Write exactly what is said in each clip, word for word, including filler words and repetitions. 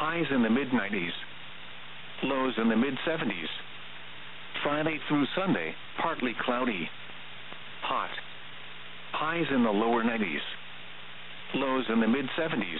Highs in the mid nineties. Lows in the mid seventies. Friday through Sunday, partly cloudy. Hot. Highs in the lower nineties. Lows in the mid seventies.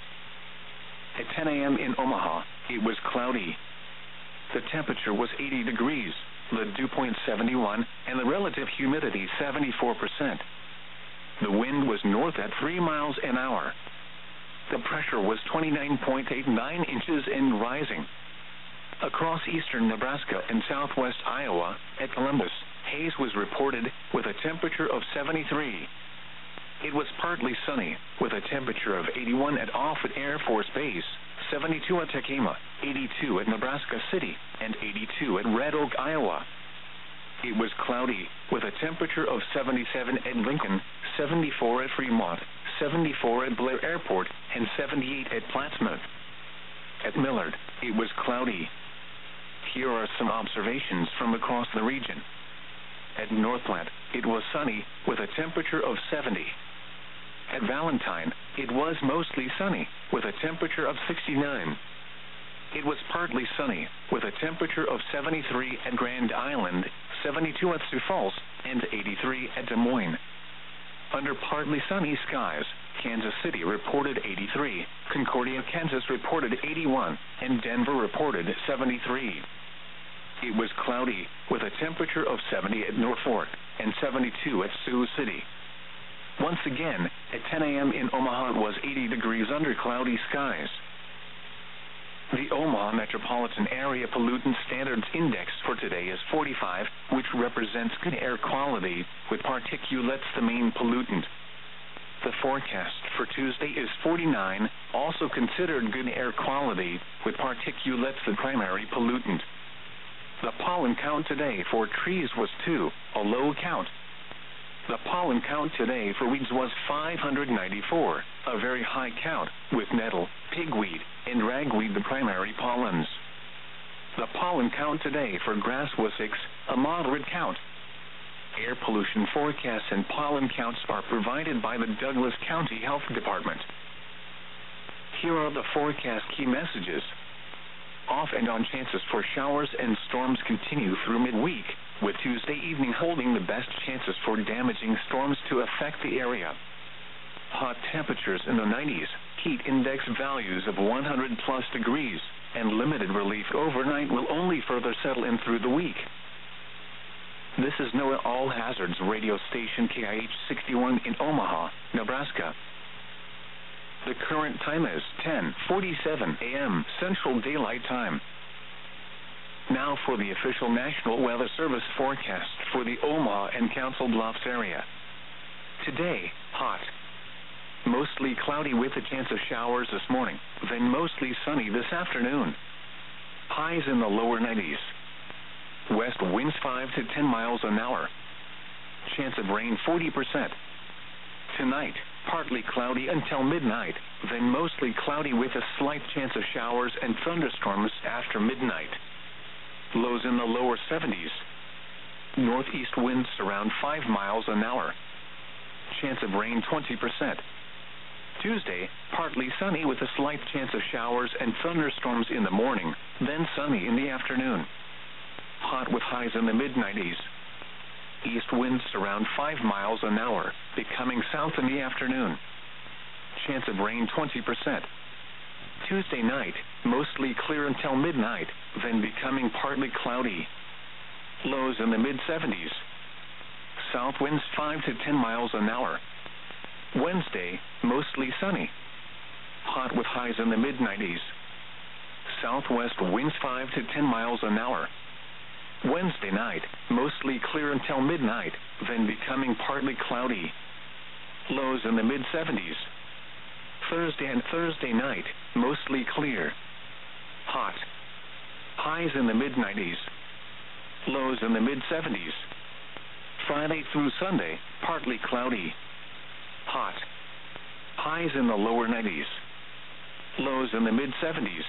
At ten a.m. in Omaha, it was cloudy. The temperature was eighty degrees, the dew point seventy-one, and the relative humidity seventy-four percent. The wind was north at three miles an hour. The pressure was twenty-nine point eight nine inches and rising. Across eastern Nebraska and southwest Iowa, at Columbus, haze was reported with a temperature of seventy-three. It was partly sunny, with a temperature of eighty-one at Offutt Air Force Base, seventy-two at Tekamah, eighty-two at Nebraska City, and eighty-two at Red Oak, Iowa. It was cloudy, with a temperature of seventy-seven at Lincoln, seventy-four at Fremont, seventy-four at Blair Airport, and seventy-eight at Plattsmouth. At Millard, it was cloudy. Here are some observations from across the region. At Northplant, it was sunny, with a temperature of seventy. At Valentine, it was mostly sunny, with a temperature of sixty-nine. It was partly sunny, with a temperature of seventy-three at Grand Island, seventy-two at Sioux Falls, and eighty-three at Des Moines. Under partly sunny skies, Kansas City reported eighty-three, Concordia, Kansas reported eighty-one, and Denver reported seventy-three. It was cloudy, with a temperature of seventy at Norfolk, and seventy-two at Sioux City. Once again, at ten a.m. in Omaha it was eighty degrees under cloudy skies. The Omaha Metropolitan Area Pollutant Standards Index for today is forty-five, which represents good air quality, with particulates the main pollutant. The forecast for Tuesday is forty-nine, also considered good air quality, with particulates the primary pollutant. The pollen count today for trees was two, a low count. The pollen count today for weeds was five hundred ninety-four, a very high count, with nettle, pigweed, and ragweed the primary pollens. The pollen count today for grass was six, a moderate count. Air pollution forecasts and pollen counts are provided by the Douglas County Health Department. Here are the forecast key messages. Off and on chances for showers and storms continue through midweek, with Tuesday evening holding the best chances for damaging storms to affect the area. Hot temperatures in the nineties, heat index values of one hundred plus degrees, and limited relief overnight will only further settle in through the week. This is NOAA All Hazards radio station K I H sixty-one in Omaha, Nebraska. The current time is ten forty-seven a.m. Central Daylight Time. Now for the official National Weather Service forecast for the Omaha and Council Bluffs area. Today, hot. Mostly cloudy with a chance of showers this morning, then mostly sunny this afternoon. Highs in the lower nineties. West winds five to ten miles an hour. Chance of rain forty percent. Tonight, partly cloudy until midnight, then mostly cloudy with a slight chance of showers and thunderstorms after midnight. Lows in the lower seventies. Northeast winds around five miles an hour. Chance of rain twenty percent. Tuesday, partly sunny with a slight chance of showers and thunderstorms in the morning, then sunny in the afternoon. Hot with highs in the mid nineties. East winds around five miles an hour, becoming south in the afternoon. Chance of rain twenty percent. Tuesday night, mostly clear until midnight, then becoming partly cloudy. Lows in the mid seventies. South winds five to ten miles an hour. Wednesday, mostly sunny. Hot with highs in the mid nineties. Southwest winds five to ten miles an hour. Wednesday night, mostly clear until midnight, then becoming partly cloudy. Lows in the mid seventies. Thursday and Thursday night, mostly clear. Hot. Highs in the mid nineties. Lows in the mid seventies. Friday through Sunday, partly cloudy. Hot. Highs in the lower nineties. Lows in the mid seventies.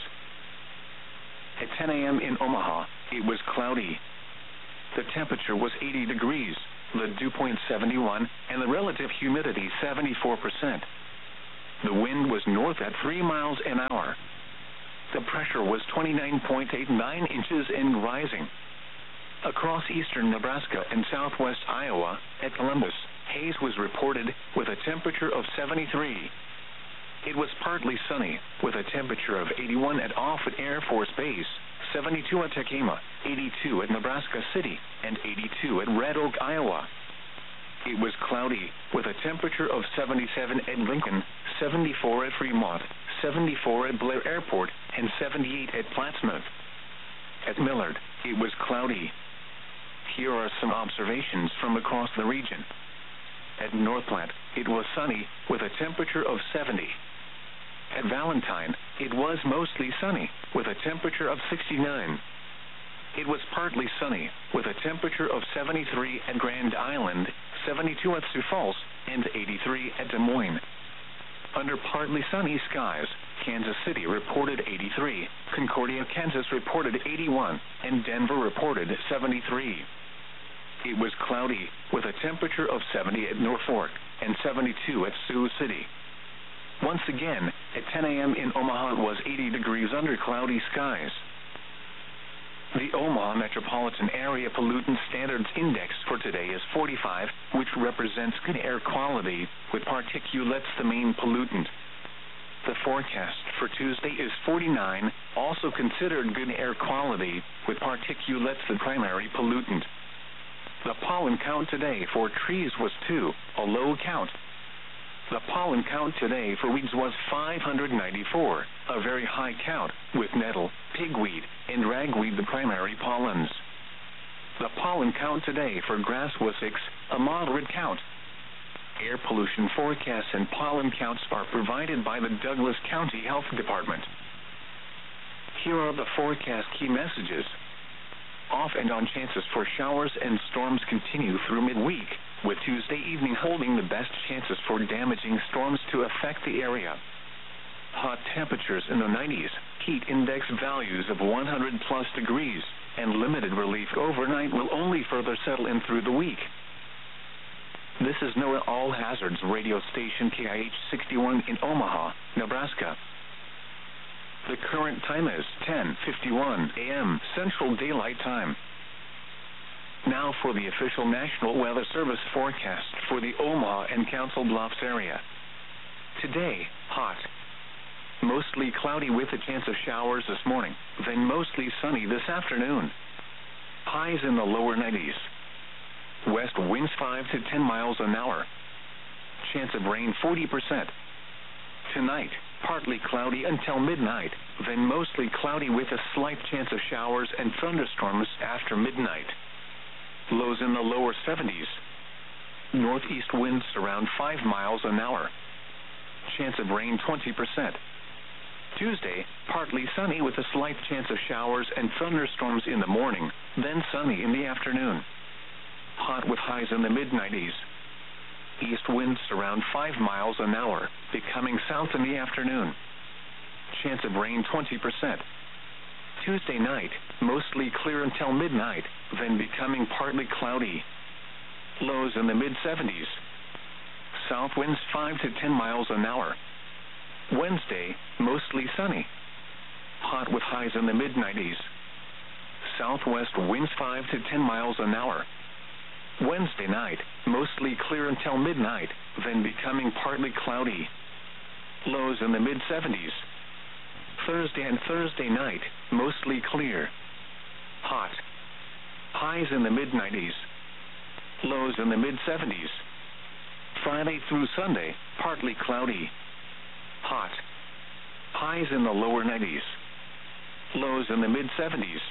At ten a.m. in Omaha, it was cloudy. The temperature was eighty degrees, the dew point seventy-one, and the relative humidity seventy-four percent. The wind was north at three miles an hour. The pressure was twenty-nine point eight nine inches and rising. Across eastern Nebraska and southwest Iowa, at Columbus, haze was reported with a temperature of seventy-three. It was partly sunny, with a temperature of eighty-one at Offutt Air Force Base, seventy-two at Takema, eighty-two at Nebraska City, and eighty-two at Red Oak, Iowa. It was cloudy, with a temperature of seventy-seven at Lincoln, seventy-four at Fremont, seventy-four at Blair Airport, and seventy-eight at Plattsmouth. At Millard, it was cloudy. Here are some observations from across the region. At North Platte, it was sunny, with a temperature of seventy. At Valentine, it was mostly sunny, with a temperature of sixty-nine. It was partly sunny, with a temperature of seventy-three at Grand Island, seventy-two at Sioux Falls, and eighty-three at Des Moines. Under partly sunny skies, Kansas City reported eighty-three, Concordia, Kansas reported eighty-one, and Denver reported seventy-three. It was cloudy, with a temperature of seventy at Norfolk, and seventy-two at Sioux City. Once again, at ten a m in Omaha it was eighty degrees under cloudy skies. The Omaha Metropolitan Area Pollutant Standards Index for today is forty-five, which represents good air quality, with particulates the main pollutant. The forecast for Tuesday is forty-nine, also considered good air quality, with particulates the primary pollutant. The pollen count today for trees was two, a low count. The pollen count today for weeds was five hundred ninety-four, a very high count, with nettle, pigweed, and ragweed the primary pollens. The pollen count today for grass was six, a moderate count. Air pollution forecasts and pollen counts are provided by the Douglas County Health Department. Here are the forecast key messages. Off and on chances for showers and storms continue through midweek, with Tuesday evening holding the best chances for damaging storms to affect the area. Hot temperatures in the nineties, heat index values of one hundred plus degrees, and limited relief overnight will only further settle in through the week. This is NOAA All Hazards radio station K I H sixty-one in Omaha, Nebraska. The current time is ten fifty-one a m Central Daylight Time. Now for the official National Weather Service forecast for the Omaha and Council Bluffs area. Today, hot. Mostly cloudy with a chance of showers this morning, then mostly sunny this afternoon. Highs in the lower nineties. West winds five to ten miles an hour. Chance of rain forty percent. Tonight, partly cloudy until midnight, then mostly cloudy with a slight chance of showers and thunderstorms after midnight. Lows in the lower seventies. Northeast winds around five miles an hour. Chance of rain twenty percent. Tuesday, partly sunny with a slight chance of showers and thunderstorms in the morning, then sunny in the afternoon. Hot with highs in the mid nineties. East winds around five miles an hour, becoming south in the afternoon. Chance of rain twenty percent. Tuesday night, mostly clear until midnight, then becoming partly cloudy. Lows in the mid seventies. South winds five to ten miles an hour. Wednesday, mostly sunny. Hot with highs in the mid nineties. Southwest winds five to ten miles an hour. Wednesday night, mostly clear until midnight, then becoming partly cloudy. Lows in the mid seventies. Thursday and Thursday night, mostly clear. Hot. Highs in the mid nineties. Lows in the mid seventies. Friday through Sunday, partly cloudy. Hot. Highs in the lower nineties. Lows in the mid seventies.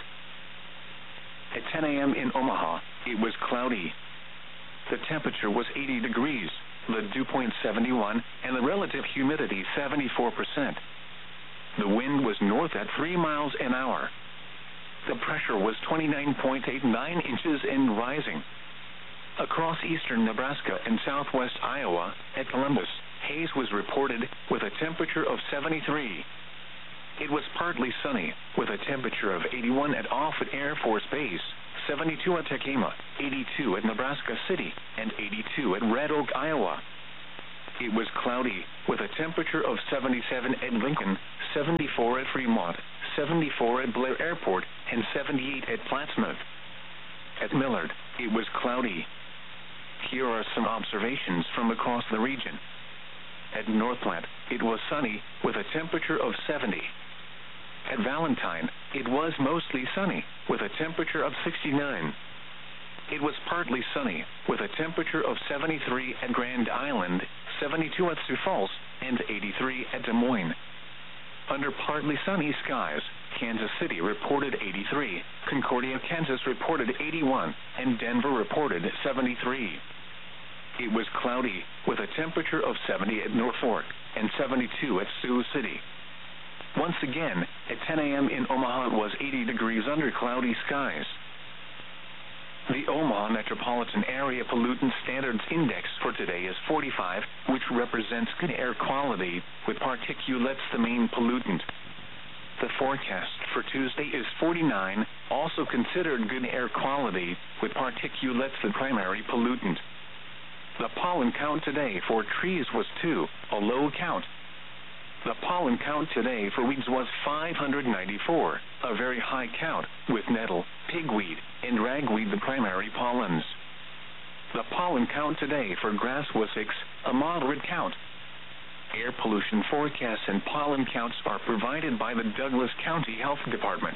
At ten a m in Omaha, it was cloudy. The temperature was eighty degrees, the dew point seventy-one, and the relative humidity seventy-four percent. The wind was north at three miles an hour. The pressure was twenty-nine point eight nine inches and rising. Across eastern Nebraska and southwest Iowa, at Columbus, haze was reported with a temperature of seventy-three. It was partly sunny, with a temperature of eighty-one at Offutt Air Force Base, seventy-two at Takema, eighty-two at Nebraska City, and eighty-two at Red Oak, Iowa. It was cloudy, with a temperature of seventy-seven at Lincoln, seventy-four at Fremont, seventy-four at Blair Airport, and seventy-eight at Plattsmouth. At Millard, it was cloudy. Here are some observations from across the region. At Northplant, it was sunny, with a temperature of seventy. At Valentine, it was mostly sunny, with a temperature of sixty-nine. It was partly sunny, with a temperature of seventy-three at Grand Island, seventy-two at Sioux Falls, and eighty-three at Des Moines. Under partly sunny skies, Kansas City reported eighty-three, Concordia, Kansas reported eighty-one, and Denver reported seventy-three. It was cloudy, with a temperature of seventy at Norfolk, and seventy-two at Sioux City. Once again, at ten a m in Omaha it was eighty degrees under cloudy skies. The Omaha Metropolitan Area Pollutant Standards Index for today is forty-five, which represents good air quality, with particulates the main pollutant. The forecast for Tuesday is forty-nine, also considered good air quality, with particulates the primary pollutant. The pollen count today for trees was two, a low count. The pollen count today for weeds was five hundred ninety-four, a very high count, with nettle, pigweed, and ragweed the primary pollens. The pollen count today for grass was six, a moderate count. Air pollution forecasts and pollen counts are provided by the Douglas County Health Department.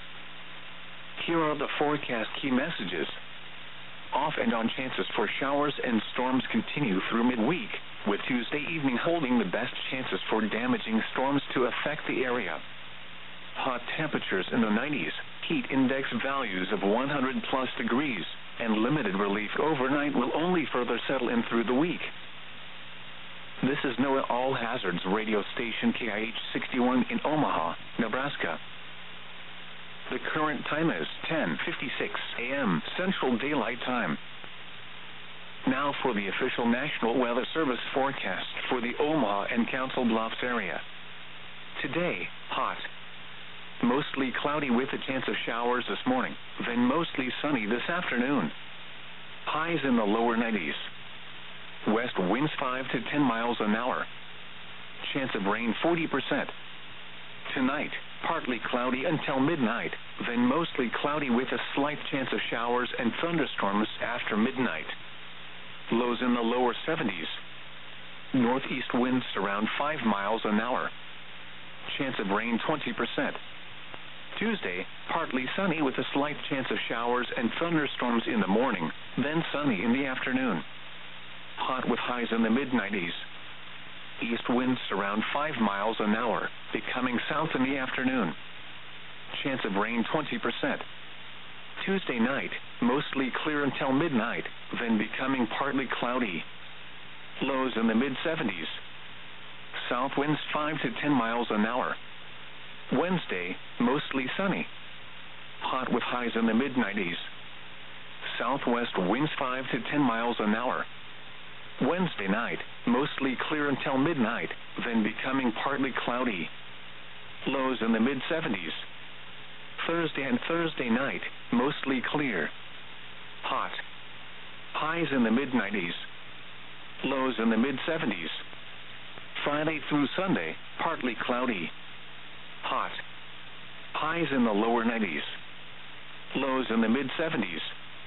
Here are the forecast key messages. Off and on chances for showers and storms continue through midweek, with Tuesday evening holding the best chances for damaging storms to affect the area. Hot temperatures in the nineties, heat index values of one hundred plus degrees, and limited relief overnight will only further settle in through the week. This is NOAA All Hazards radio station K I H sixty-one in Omaha, Nebraska. The current time is ten fifty-six a m Central Daylight Time. Now for the official National Weather Service forecast for the Omaha and Council Bluffs area. Today, hot. Mostly cloudy with a chance of showers this morning, then mostly sunny this afternoon. Highs in the lower nineties. West winds five to ten miles an hour. Chance of rain forty percent. Tonight, partly cloudy until midnight, then mostly cloudy with a slight chance of showers and thunderstorms after midnight. Lows in the lower seventies. Northeast winds around five miles an hour. Chance of rain twenty percent. Tuesday, partly sunny with a slight chance of showers and thunderstorms in the morning, then sunny in the afternoon. Hot with highs in the mid nineties. East winds around five miles an hour, becoming south in the afternoon. Chance of rain twenty percent. Tuesday night, mostly clear until midnight, then becoming partly cloudy. Lows in the mid seventies. South winds five to ten miles an hour. Wednesday, mostly sunny. Hot with highs in the mid nineties. Southwest winds five to ten miles an hour. Wednesday night, mostly clear until midnight, then becoming partly cloudy. Lows in the mid seventies. Thursday and Thursday night, mostly clear. Hot. Highs in the mid nineties. Lows in the mid seventies. Friday through Sunday, partly cloudy. Hot. Highs in the lower nineties. Lows in the mid seventies.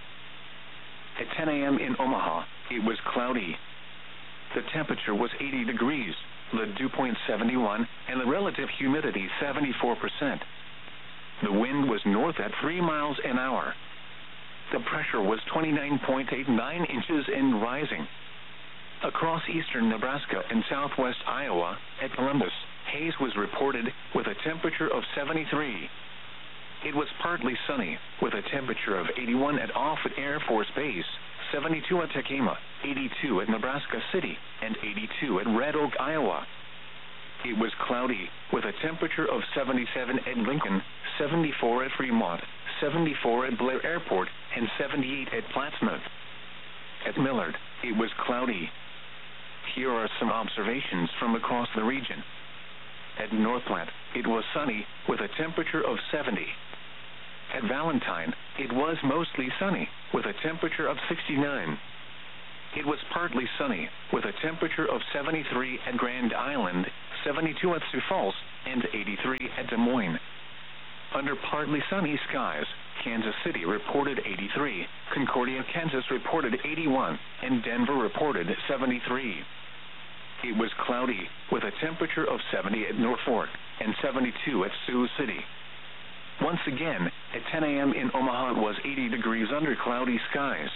At ten a m in Omaha, it was cloudy. The temperature was eighty degrees, the dew point seventy-one, and the relative humidity seventy-four percent. The wind was north at three miles an hour. The pressure was twenty-nine point eight nine inches and rising. Across eastern Nebraska and southwest Iowa, at Columbus, haze was reported with a temperature of seventy-three. It was partly sunny, with a temperature of eighty-one at Offutt Air Force Base, seventy-two at Takema, eighty-two at Nebraska City, and eighty-two at Red Oak, Iowa. It was cloudy, with a temperature of seventy-seven at Lincoln, seventy-four at Fremont, seventy-four at Blair Airport, and seventy-eight at Plattsmouth. At Millard, it was cloudy. Here are some observations from across the region. At Northplant, it was sunny, with a temperature of seventy. At Valentine, it was mostly sunny, with a temperature of sixty-nine. It was partly sunny, with a temperature of seventy-three at Grand Island, seventy-two at Sioux Falls, and eighty-three at Des Moines. Under partly sunny skies, Kansas City reported eighty-three, Concordia, Kansas reported eighty-one, and Denver reported seventy-three. It was cloudy, with a temperature of seventy at Norfolk and seventy-two at Sioux City. Once again, at ten a m in Omaha it was eighty degrees under cloudy skies.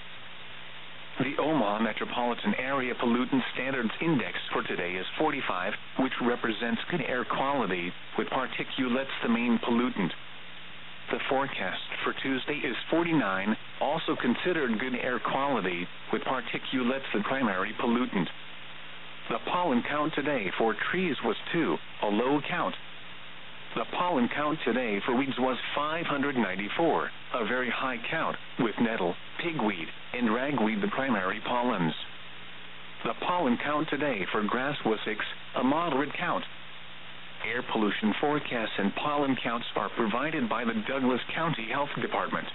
The Omaha Metropolitan Area Pollutant Standards Index for today is forty-five, which represents good air quality, with particulates the main pollutant. The forecast for Tuesday is forty-nine, also considered good air quality, with particulates the primary pollutant. The pollen count today for trees was two, a low count. The pollen count today for weeds was five hundred ninety-four, a very high count, with nettle, pigweed, and ragweed the primary pollens. The pollen count today for grass was six, a moderate count. Air pollution forecasts and pollen counts are provided by the Douglas County Health Department.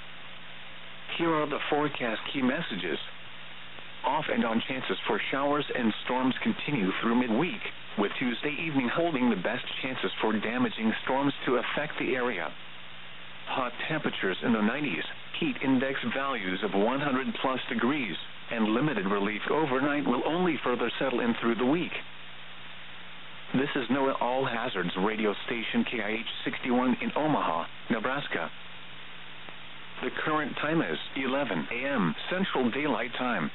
Here are the forecast key messages. Off and on chances for showers and storms continue through midweek, with Tuesday evening holding the best chances for damaging storms to affect the area. Hot temperatures in the nineties, heat index values of one hundred plus degrees, and limited relief overnight will only further settle in through the week. This is NOAA All Hazards radio station K I H sixty-one in Omaha, Nebraska. The current time is eleven a m Central Daylight Time.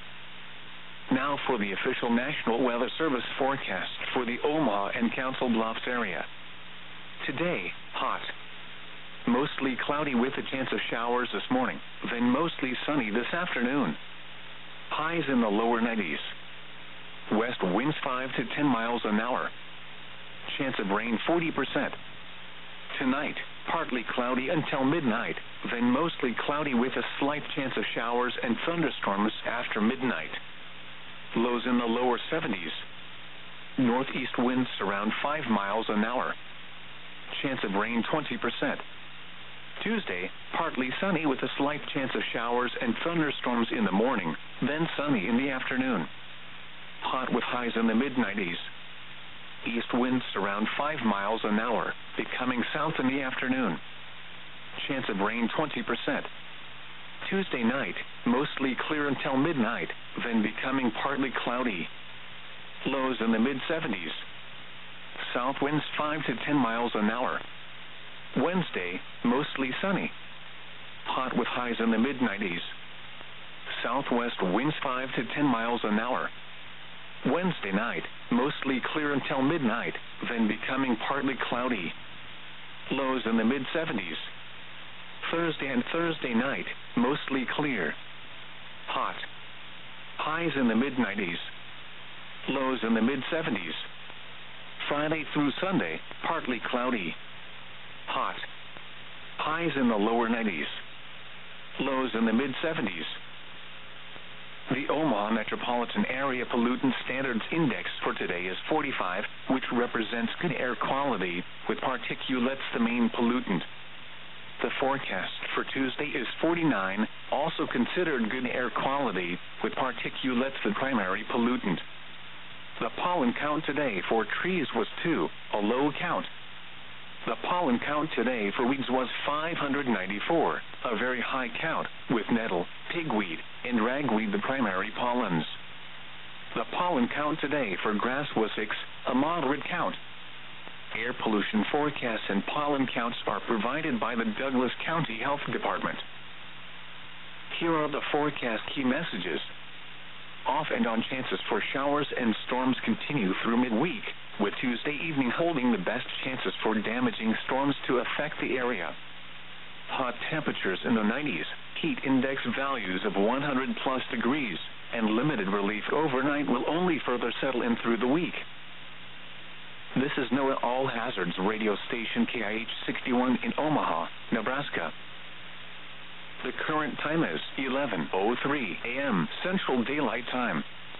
Now for the official National Weather Service forecast for the Omaha and Council Bluffs area. Today, hot. Mostly cloudy with a chance of showers this morning, then mostly sunny this afternoon. Highs in the lower nineties. West winds five to ten miles an hour. Chance of rain forty percent. Tonight, partly cloudy until midnight, then mostly cloudy with a slight chance of showers and thunderstorms after midnight. Lows in the lower seventies. Northeast winds around five miles an hour. Chance of rain twenty percent. Tuesday, partly sunny with a slight chance of showers and thunderstorms in the morning, then sunny in the afternoon. Hot with highs in the mid nineties. East winds around five miles an hour, becoming south in the afternoon. Chance of rain twenty percent. Tuesday night, mostly clear until midnight, then becoming partly cloudy. Lows in the mid seventies. South winds five to ten miles an hour. Wednesday, mostly sunny. Hot with highs in the mid nineties. Southwest winds five to ten miles an hour. Wednesday night, mostly clear until midnight, then becoming partly cloudy. Lows in the mid seventies. Thursday and Thursday night, mostly clear. Hot. Highs in the mid nineties. Lows in the mid seventies. Friday through Sunday, partly cloudy. Hot. Highs in the lower nineties. Lows in the mid seventies. The Omaha Metropolitan Area Pollutant Standards Index for today is forty-five, which represents good air quality, with particulates the main pollutant. The forecast for Tuesday is forty-nine, also considered good air quality, with particulates the primary pollutant. The pollen count today for trees was two, a low count. The pollen count today for weeds was five hundred ninety-four, a very high count, with nettle, pigweed, and ragweed the primary pollens. The pollen count today for grass was six, a moderate count. Air pollution forecasts and pollen counts are provided by the Douglas County Health Department. Here are the forecast key messages. Off and on chances for showers and storms continue through midweek, with Tuesday evening holding the best chances for damaging storms to affect the area. Hot temperatures in the nineties, heat index values of one hundred plus degrees, and limited relief overnight will only further settle in through the week. This is NOAA All Hazards radio station K I H sixty-one in Omaha, Nebraska. The current time is eleven oh three a m Central Daylight Time.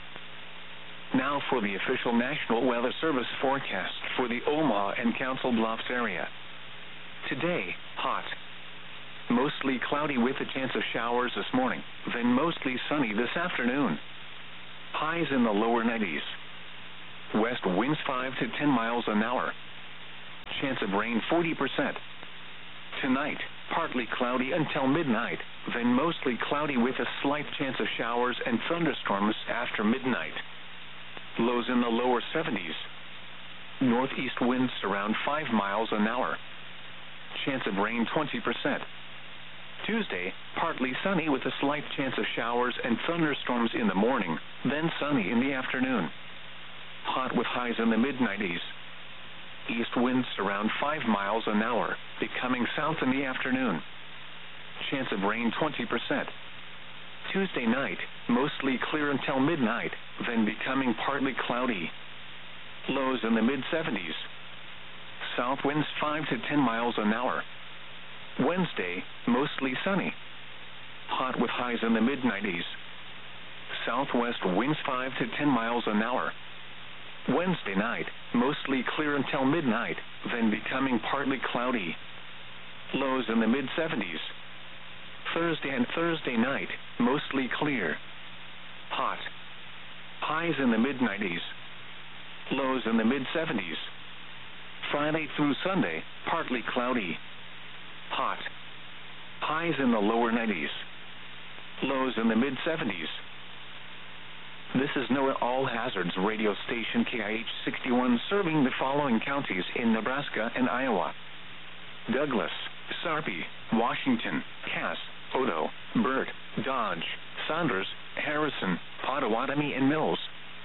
Now for the official National Weather Service forecast for the Omaha and Council Bluffs area. Today, hot. Mostly cloudy with a chance of showers this morning, then mostly sunny this afternoon. Highs in the lower nineties. West winds five to ten miles an hour. Chance of rain forty percent. Tonight, partly cloudy until midnight, then mostly cloudy with a slight chance of showers and thunderstorms after midnight. Lows in the lower seventies. Northeast winds around five miles an hour. Chance of rain twenty percent. Tuesday, partly sunny with a slight chance of showers and thunderstorms in the morning, then sunny in the afternoon. Hot with highs in the mid nineties. East winds around five miles an hour, becoming south in the afternoon. Chance of rain twenty percent. Tuesday night, mostly clear until midnight, then becoming partly cloudy. Lows in the mid seventies. South winds five to ten miles an hour. Wednesday, mostly sunny. Hot with highs in the mid nineties. Southwest winds five to ten miles an hour. Wednesday night, mostly clear until midnight, then becoming partly cloudy. Lows in the mid seventies. Thursday and Thursday night, mostly clear. Hot. Highs in the mid nineties. Lows in the mid seventies. Friday through Sunday, partly cloudy. Hot. Highs in the lower nineties. Lows in the mid seventies. This is NOAA All Hazards radio station K I H sixty-one, serving the following counties in Nebraska and Iowa: Douglas, Sarpy, Washington, Cass, Odo, Burt, Dodge, Saunders, Harrison, Pottawatomie, and Mills.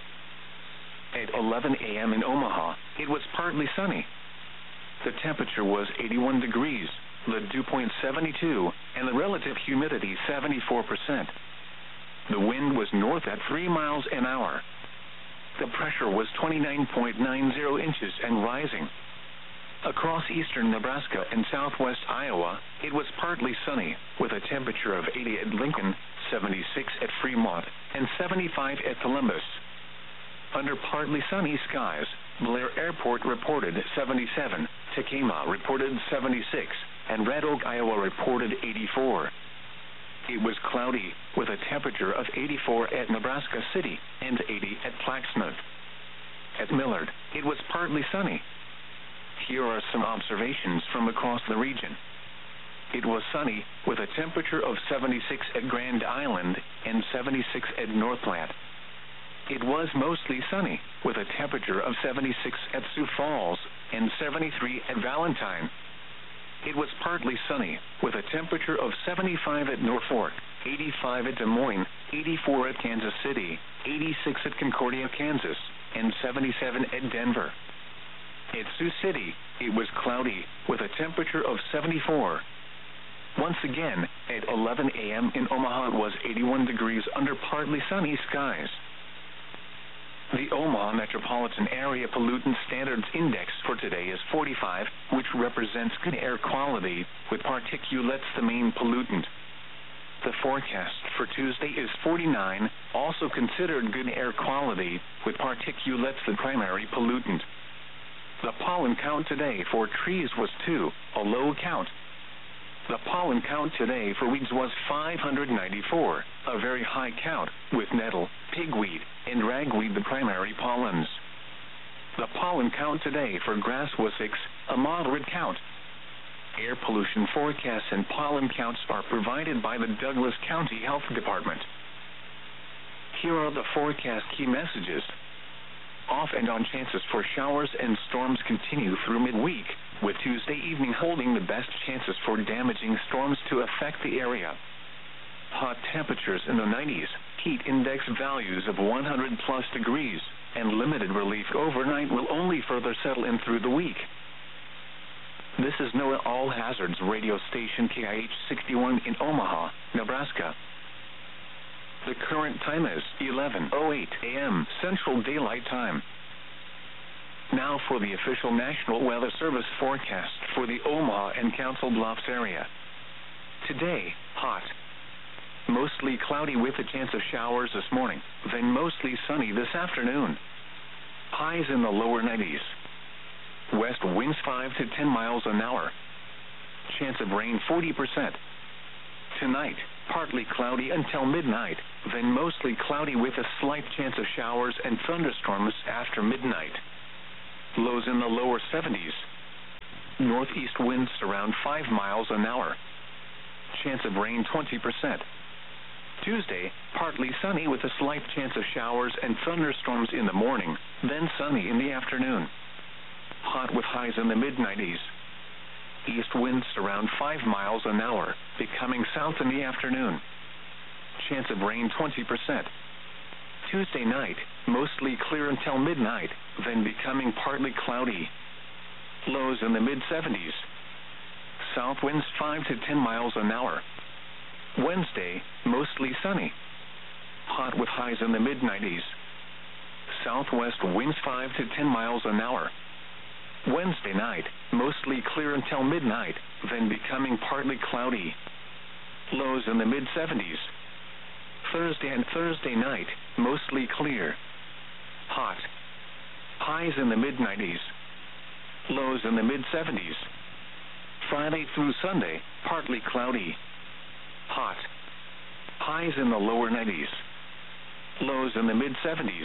At eleven a.m. in Omaha, it was partly sunny. The temperature was eighty-one degrees, the dew point seventy-two, and the relative humidity seventy-four percent. The wind was north at three miles an hour. The pressure was twenty-nine point nine zero inches and rising. Across eastern Nebraska and southwest Iowa, it was partly sunny, with a temperature of eighty at Lincoln, seventy-six at Fremont, and seventy-five at Columbus. Under partly sunny skies, Blair Airport reported seventy-seven, Tacoma reported seventy-six, and Red Oak, Iowa reported eighty-four. It was cloudy, with a temperature of eighty-four at Nebraska City and eighty at Plaxmouth. At Millard, it was partly sunny. Here are some observations from across the region. It was sunny, with a temperature of seventy-six at Grand Island and seventy-six at Northland. It was mostly sunny, with a temperature of seventy-six at Sioux Falls and seventy-three at Valentine. It was partly sunny, with a temperature of seventy-five at Norfolk, eighty-five at Des Moines, eighty-four at Kansas City, eighty-six at Concordia, Kansas, and seventy-seven at Denver. At Sioux City, it was cloudy, with a temperature of seventy-four. Once again, at eleven a.m. in Omaha, it was eighty-one degrees under partly sunny skies. The Omaha Metropolitan Area Pollutant Standards Index for today is forty-five, which represents good air quality, with particulates the main pollutant. The forecast for Tuesday is forty-nine, also considered good air quality, with particulates the primary pollutant. The pollen count today for trees was two, a low count. The pollen count today for weeds was five hundred ninety-four, a very high count, with nettle, pigweed, and ragweed the primary pollens. The pollen count today for grass was six, a moderate count. Air pollution forecasts and pollen counts are provided by the Douglas County Health Department. Here are the forecast key messages. Off and on chances for showers and storms continue through midweek, with Tuesday evening holding the best chances for damaging storms to affect the area. Hot temperatures in the nineties, heat index values of one hundred plus degrees, and limited relief overnight will only further settle in through the week. This is NOAA All Hazards radio station K I H sixty-one in Omaha, Nebraska. The current time is eleven oh eight a.m. Central Daylight Time. Now for the official National Weather Service forecast for the Omaha and Council Bluffs area. Today, hot. Mostly cloudy with a chance of showers this morning, then mostly sunny this afternoon. Highs in the lower nineties. West winds five to ten miles an hour. Chance of rain forty percent. Tonight, partly cloudy until midnight, then mostly cloudy with a slight chance of showers and thunderstorms after midnight. Lows in the lower seventies. Northeast winds around five miles an hour. Chance of rain twenty percent. Tuesday, partly sunny with a slight chance of showers and thunderstorms in the morning, then sunny in the afternoon. Hot with highs in the mid nineties. East winds around five miles an hour, becoming south in the afternoon. Chance of rain twenty percent. Tuesday night, mostly clear until midnight, then becoming partly cloudy. Lows in the mid seventies. South winds five to ten miles an hour. Wednesday, mostly sunny. Hot with highs in the mid nineties. Southwest winds five to ten miles an hour. Wednesday night, mostly clear until midnight, then becoming partly cloudy. Lows in the mid seventies. Thursday and Thursday night, mostly clear. Hot. Highs in the mid nineties. Lows in the mid seventies. Friday through Sunday, partly cloudy. Hot. Highs in the lower nineties. Lows in the mid seventies.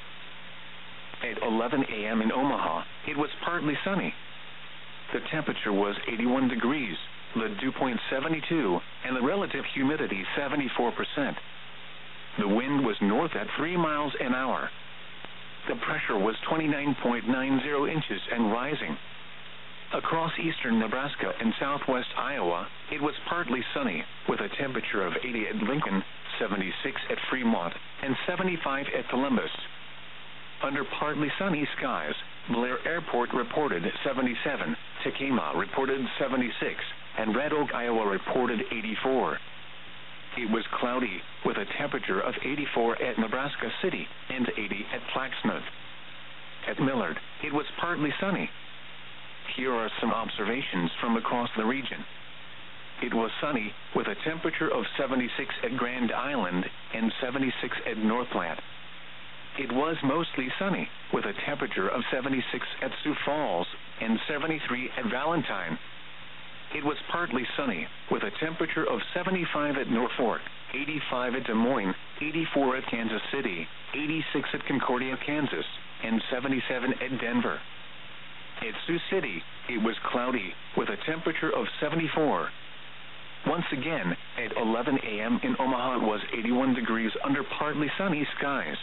At eleven a m in Omaha, it was partly sunny. The temperature was eighty-one degrees, the dew point seventy-two, and the relative humidity seventy-four percent. The wind was north at three miles an hour. The pressure was twenty-nine point nine zero inches and rising. Across eastern Nebraska and southwest Iowa, it was partly sunny, with a temperature of eighty at Lincoln, seventy-six at Fremont, and seventy-five at Columbus. Under partly sunny skies, Blair Airport reported seventy-seven, Tekema reported seventy-six, and Red Oak, Iowa reported eighty-four. It was cloudy, with a temperature of eighty-four at Nebraska City and eighty at Plaquemine. At Millard, it was partly sunny. Here are some observations from across the region. It was sunny, with a temperature of seventy-six at Grand Island and seventy-six at Northplant. It was mostly sunny, with a temperature of seventy-six at Sioux Falls and seventy-three at Valentine. It was partly sunny, with a temperature of seventy-five at Norfolk, eighty-five at Des Moines, eighty-four at Kansas City, eighty-six at Concordia, Kansas, and seventy-seven at Denver. At Sioux City, it was cloudy, with a temperature of seventy-four. Once again, at eleven a m in Omaha, it was eighty-one degrees under partly sunny skies.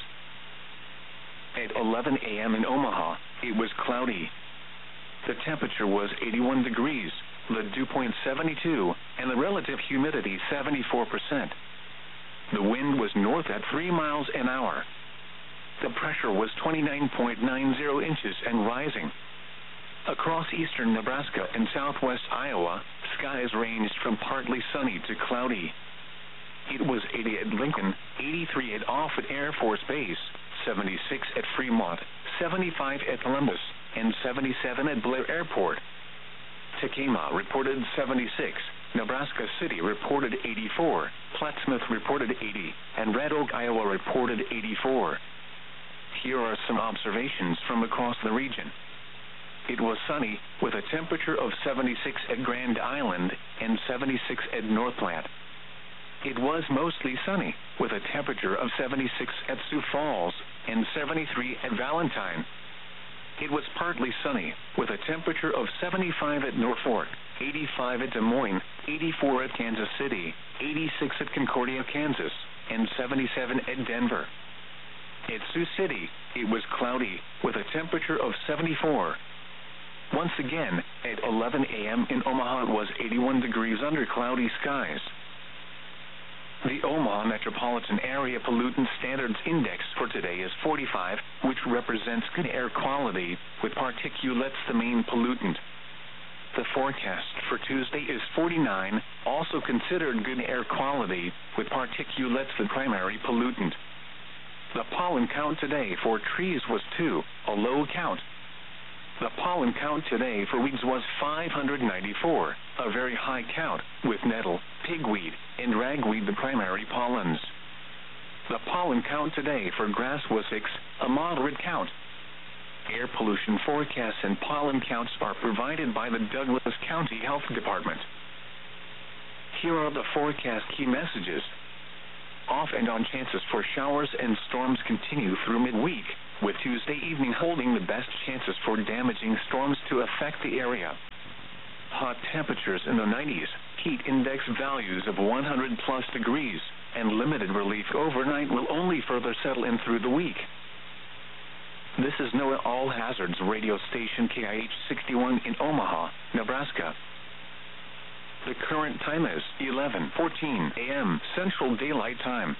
At eleven a m in Omaha, it was cloudy. The temperature was eighty-one degrees, the dew point seventy-two, and the relative humidity seventy-four percent. The wind was north at three miles an hour. The pressure was twenty-nine point nine zero inches and rising. Across eastern Nebraska and southwest Iowa, skies ranged from partly sunny to cloudy. It was eighty at Lincoln, eighty-three at Offutt Air Force Base, seventy-six at Fremont, seventy-five at Columbus, and seventy-seven at Blair Airport. Tekema reported seventy-six, Nebraska City reported eighty-four, Plaquemine reported eighty, and Red Oak, Iowa reported eighty-four. Here are some observations from across the region. It was sunny, with a temperature of seventy-six at Grand Island and seventy-six at Northplant. It was mostly sunny, with a temperature of seventy-six at Sioux Falls and seventy-three at Valentine. It was partly sunny, with a temperature of seventy-five at Norfolk, eighty-five at Des Moines, eighty-four at Kansas City, eighty-six at Concordia, Kansas, and seventy-seven at Denver. At Sioux City, it was cloudy, with a temperature of seventy-four. Once again, at eleven a m in Omaha, it was eighty-one degrees under cloudy skies. The Omaha Metropolitan Area Pollutant Standards Index for today is forty-five, which represents good air quality, with particulates the main pollutant. The forecast for Tuesday is forty-nine, also considered good air quality, with particulates the primary pollutant. The pollen count today for trees was two, a low count. The pollen count today for weeds was five hundred ninety-four, a very high count, with nettle, pigweed, and ragweed the primary pollens. The pollen count today for grass was six, a moderate count. Air pollution forecasts and pollen counts are provided by the Douglas County Health Department. Here are the forecast key messages. Off and on chances for showers and storms continue through midweek, with Tuesday evening holding the best chances for damaging storms to affect the area. Hot temperatures in the nineties, heat index values of one hundred plus degrees, and limited relief overnight will only further settle in through the week. This is NOAA All Hazards radio station K I H sixty-one in Omaha, Nebraska. The current time is eleven fourteen a m Central Daylight Time.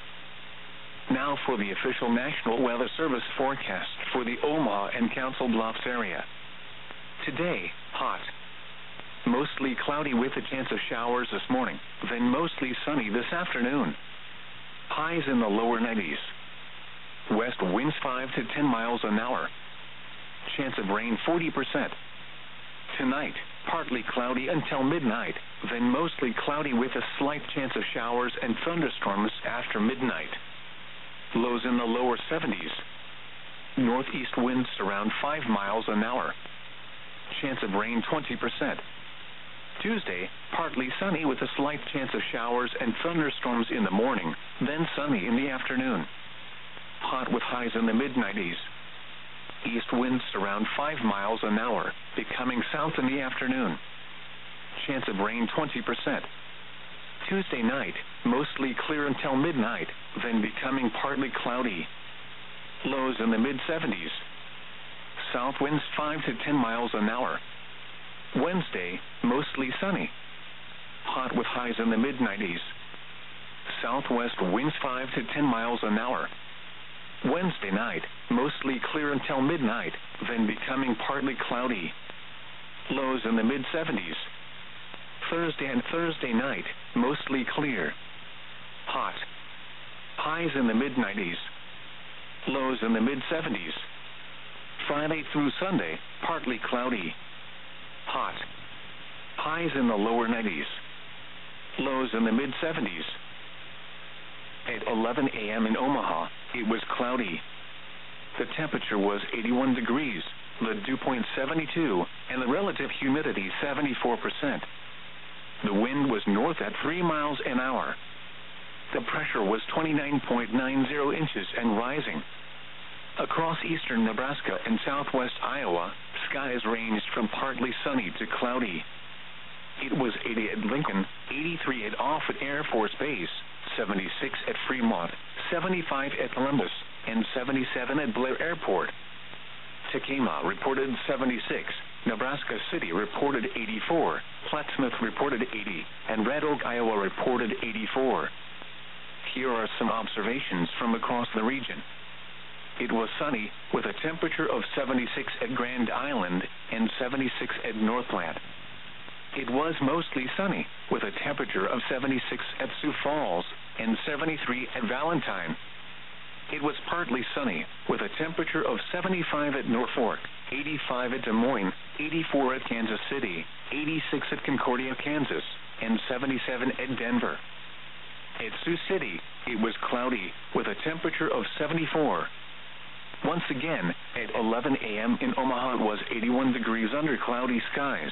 Now for the official National Weather Service forecast for the Omaha and Council Bluffs area. Today, hot. Mostly cloudy with a chance of showers this morning, then mostly sunny this afternoon. Highs in the lower nineties. West winds five to ten miles an hour. Chance of rain forty percent. Tonight, partly cloudy until midnight, then mostly cloudy with a slight chance of showers and thunderstorms after midnight. Lows in the lower seventies. Northeast winds around five miles an hour. Chance of rain twenty percent. Tuesday, partly sunny with a slight chance of showers and thunderstorms in the morning, then sunny in the afternoon. Hot with highs in the mid nineties. East winds around five miles an hour, becoming south in the afternoon. Chance of rain twenty percent. Tuesday night, mostly clear until midnight, then becoming partly cloudy. Lows in the mid seventies. South winds five to ten miles an hour. Wednesday, mostly sunny. Hot with highs in the mid nineties. Southwest winds five to ten miles an hour. Wednesday night, mostly clear until midnight, then becoming partly cloudy. Lows in the mid seventies. Thursday and Thursday night, mostly clear. Hot. Highs in the mid nineties. Lows in the mid seventies. Friday through Sunday, partly cloudy. Hot. Highs in the lower nineties. Lows in the mid seventies. At eleven a m in Omaha, it was cloudy. The temperature was eighty-one degrees, the dew point seventy-two, and the relative humidity seventy-four percent. The wind was north at three miles an hour. The pressure was twenty-nine point nine zero inches and rising. Across eastern Nebraska and southwest Iowa, skies ranged from partly sunny to cloudy. It was eighty at Lincoln, eighty-three at Offutt Air Force Base, seventy-six at Fremont, seventy-five at Columbus, and seventy-seven at Blair Airport. Tekema reported seventy-six, Nebraska City reported eighty-four, Plattsmouth reported eighty, and Red Oak, Iowa reported eighty-four. Here are some observations from across the region. It was sunny, with a temperature of seventy-six at Grand Island and seventy-six at Northland. It was mostly sunny, with a temperature of seventy-six at Sioux Falls and seventy-three at Valentine. It was partly sunny, with a temperature of seventy-five at Norfolk, eighty-five at Des Moines, eighty-four at Kansas City, eighty-six at Concordia, Kansas, and seventy-seven at Denver. At Sioux City, it was cloudy, with a temperature of seventy-four. Once again, at eleven a m in Omaha, it was eighty-one degrees under cloudy skies.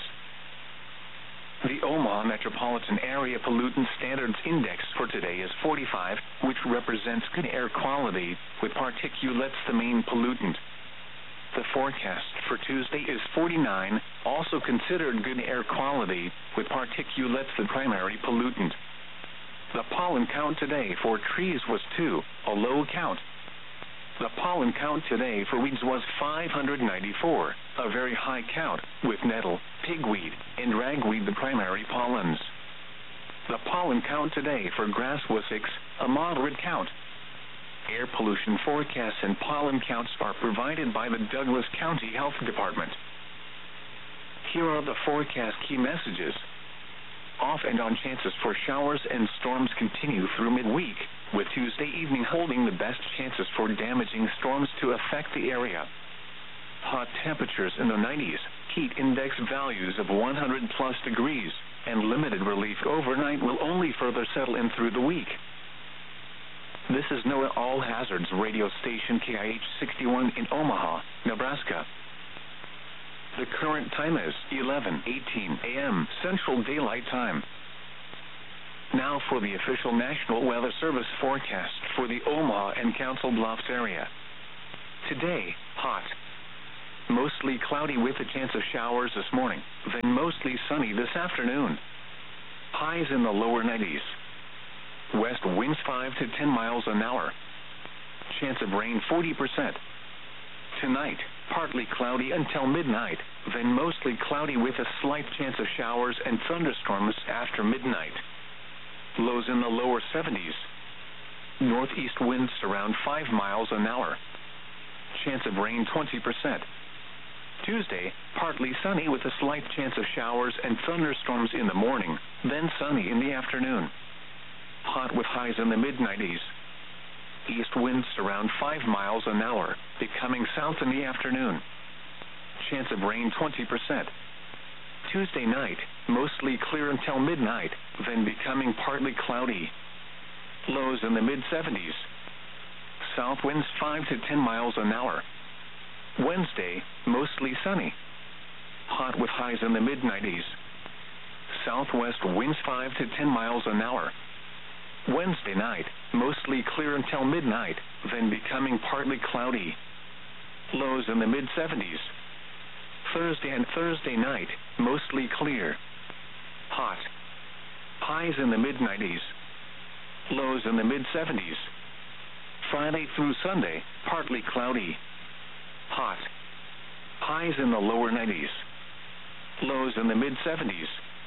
The Omaha Metropolitan Area Pollutant Standards Index for today is forty-five, which represents good air quality, with particulates the main pollutant. The forecast for Tuesday is forty-nine, also considered good air quality, with particulates the primary pollutant. The pollen count today for trees was two, a low count. The pollen count today for weeds was five hundred ninety-four, a very high count, with nettle, pigweed, and ragweed the primary pollens. The pollen count today for grass was six, a moderate count. Air pollution forecasts and pollen counts are provided by the Douglas County Health Department. Here are the forecast key messages. Off and on chances for showers and storms continue through midweek, with Tuesday evening holding the best chances for damaging storms to affect the area. Hot temperatures in the nineties, heat index values of one hundred plus degrees, and limited relief overnight will only further settle in through the week. This is NOAA All Hazards radio station K I H sixty-one in Omaha, Nebraska. The current time is eleven eighteen a m Central Daylight Time. Now for the official National Weather Service forecast for the Omaha and Council Bluffs area. Today, hot. Mostly cloudy with a chance of showers this morning, then mostly sunny this afternoon. Highs in the lower nineties. West winds five to ten miles an hour. Chance of rain forty percent. Tonight, partly cloudy until midnight, then mostly cloudy with a slight chance of showers and thunderstorms after midnight. Lows in the lower seventies. Northeast winds around five miles an hour. Chance of rain twenty percent. Tuesday, partly sunny with a slight chance of showers and thunderstorms in the morning, then sunny in the afternoon. Hot with highs in the mid nineties. East winds around five miles an hour, becoming south in the afternoon. Chance of rain twenty percent. Tuesday night, mostly clear until midnight, then becoming partly cloudy. Lows in the mid seventies. South winds five to ten miles an hour. Wednesday, mostly sunny. Hot with highs in the mid nineties. Southwest winds five to ten miles an hour. Wednesday night, mostly clear until midnight, then becoming partly cloudy. Lows in the mid seventies. Thursday and Thursday night, mostly clear. Hot. Highs in the mid nineties. Lows in the mid seventies. Friday through Sunday, partly cloudy. Hot. Highs in the lower nineties. Lows in the mid seventies.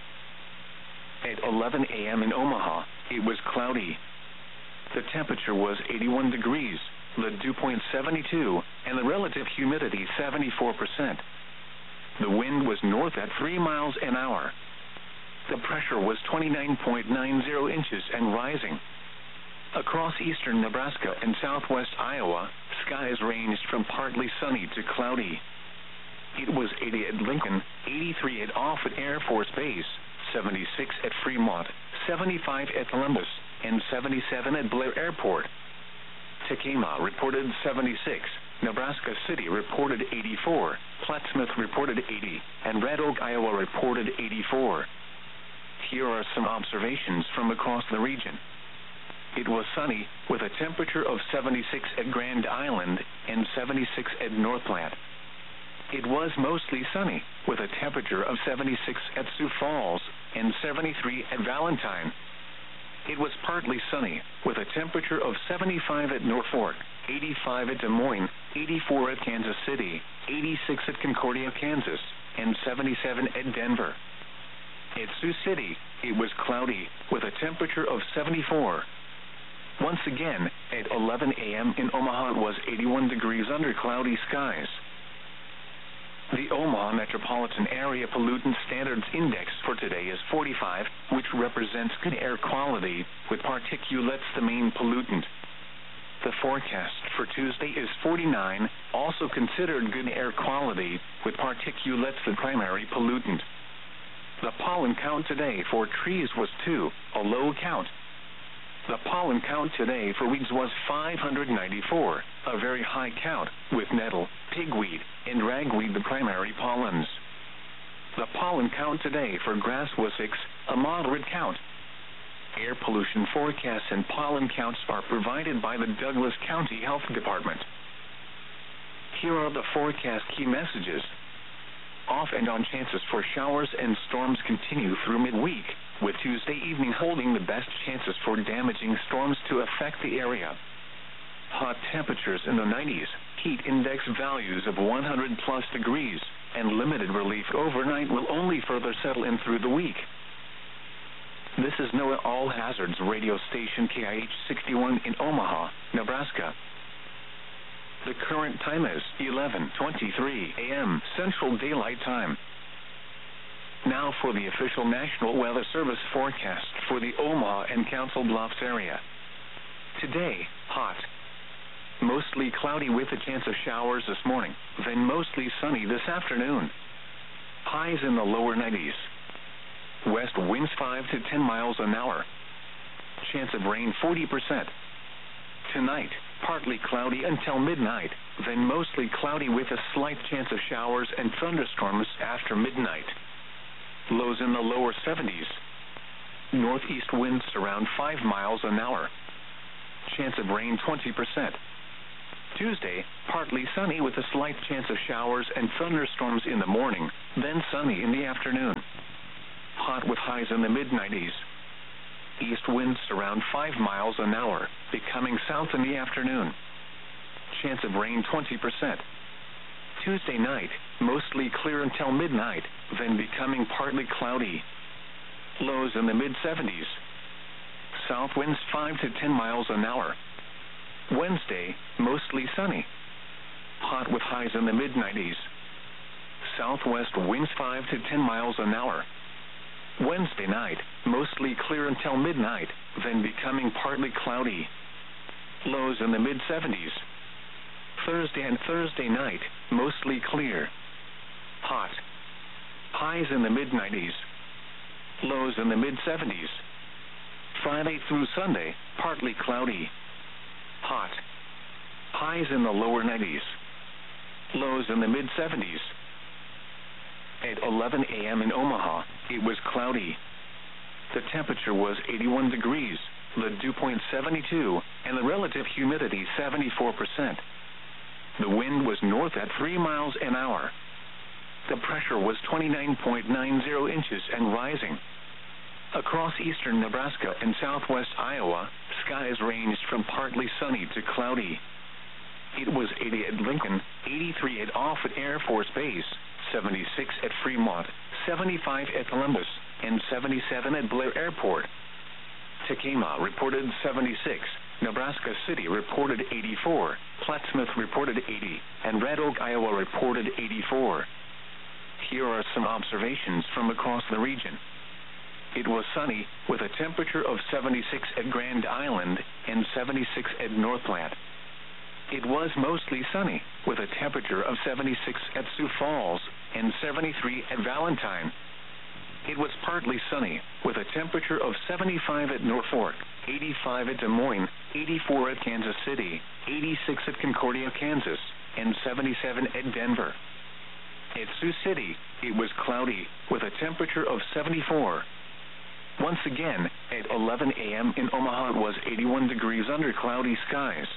At eleven a m in Omaha, it was cloudy. The temperature was eighty-one degrees, the dew point seventy-two, and the relative humidity seventy-four percent. The wind was north at three miles an hour. The pressure was twenty-nine point nine zero inches and rising. Across eastern Nebraska and southwest Iowa, skies ranged from partly sunny to cloudy. It was eighty at Lincoln, eighty-three at Offutt Air Force Base, seventy-six at Fremont, seventy-five at Columbus, and seventy-seven at Blair Airport. Tekamah reported seventy-six, Nebraska City reported eighty-four, Plattsmouth reported eighty, and Red Oak, Iowa reported eighty-four. Here are some observations from across the region. It was sunny, with a temperature of seventy-six at Grand Island and seventy-six at Northplant. It was mostly sunny, with a temperature of seventy-six at Sioux Falls and seventy-three at Valentine. It was partly sunny, with a temperature of seventy-five at Norfolk, eighty-five at Des Moines, eighty-four at Kansas City, eighty-six at Concordia, Kansas, and seventy-seven at Denver. At Sioux City, it was cloudy, with a temperature of seventy-four. Once again, at eleven a m in Omaha it was eighty-one degrees under cloudy skies. The Omaha Metropolitan Area Pollutant Standards Index for today is forty-five, which represents good air quality, with particulates the main pollutant. The forecast for Tuesday is forty-nine, also considered good air quality, with particulates the primary pollutant. The pollen count today for trees was two, a low count. The pollen count today for weeds was five hundred ninety-four, a very high count, with nettle, pigweed, and ragweed the primary pollens. The pollen count today for grass was six, a moderate count. Air pollution forecasts and pollen counts are provided by the Douglas County Health Department. Here are the forecast key messages. Off and on chances for showers and storms continue through midweek, with Tuesday evening holding the best chances for damaging storms to affect the area. Hot temperatures in the nineties, heat index values of one hundred plus degrees, and limited relief overnight will only further settle in through the week. This is NOAA All Hazards radio station K I H sixty-one in Omaha, Nebraska. The current time is eleven twenty-three a m Central Daylight Time. Now for the official National Weather Service forecast for the Omaha and Council Bluffs area. Today, hot. Mostly cloudy with a chance of showers this morning, then mostly sunny this afternoon. Highs in the lower nineties. West winds five to ten miles an hour. Chance of rain forty percent. Tonight, partly cloudy until midnight, then mostly cloudy with a slight chance of showers and thunderstorms after midnight. Lows in the lower seventies. Northeast winds around five miles an hour. Chance of rain twenty percent. Tuesday, partly sunny with a slight chance of showers and thunderstorms in the morning, then sunny in the afternoon. Hot with highs in the mid nineties. East winds around five miles an hour, becoming south in the afternoon. Chance of rain twenty percent. Tuesday night, mostly clear until midnight, then becoming partly cloudy. Lows in the mid seventies. South winds five to ten miles an hour. Wednesday, mostly sunny. Hot with highs in the mid nineties. Southwest winds five to ten miles an hour. Wednesday night, mostly clear until midnight, then becoming partly cloudy. Lows in the mid seventies. Thursday and Thursday night, mostly clear. Hot. Highs in the mid nineties. Lows in the mid seventies. Friday through Sunday, partly cloudy. Hot. Highs in the lower nineties. Lows in the mid seventies. At eleven a.m. in Omaha, it was cloudy. The temperature was eighty-one degrees, the dew point seventy-two, and the relative humidity seventy-four percent. The wind was north at three miles an hour. The pressure was twenty-nine point nine zero inches and rising. Across eastern Nebraska and southwest Iowa, skies ranged from partly sunny to cloudy. It was eighty at Lincoln, eighty-three at Offutt Air Force Base, seventy-six at Fremont, seventy-five at Columbus, and seventy-seven at Blair Airport. Tekamah reported seventy-six, Nebraska City reported eighty-four, Plattsmouth reported eighty, and Red Oak, Iowa reported eighty-four. Here are some observations from across the region. It was sunny, with a temperature of seventy-six at Grand Island and seventy-six at Northplant. It was mostly sunny, with a temperature of seventy-six at Sioux Falls and seventy-three at Valentine. It was partly sunny, with a temperature of seventy-five at Norfolk, eighty-five at Des Moines, eighty-four at Kansas City, eighty-six at Concordia, Kansas, and seventy-seven at Denver. At Sioux City, it was cloudy, with a temperature of seventy-four. Once again, at eleven a.m. in Omaha it was eighty-one degrees under cloudy skies.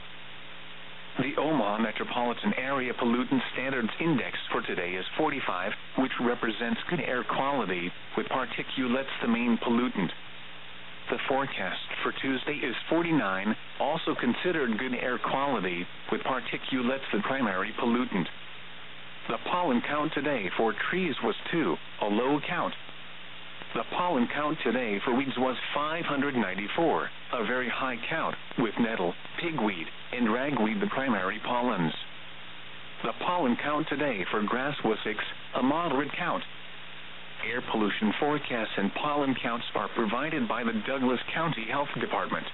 The Omaha Metropolitan Area Pollutant Standards Index for today is forty-five, which represents good air quality, with particulates the main pollutant. The forecast for Tuesday is forty-nine, also considered good air quality, with particulates the primary pollutant. The pollen count today for trees was two, a low count. The pollen count today for weeds was five hundred ninety-four, a very high count, with nettle, pigweed, and ragweed the primary pollens. The pollen count today for grass was six, a moderate count. Air pollution forecasts and pollen counts are provided by the Douglas County Health Department.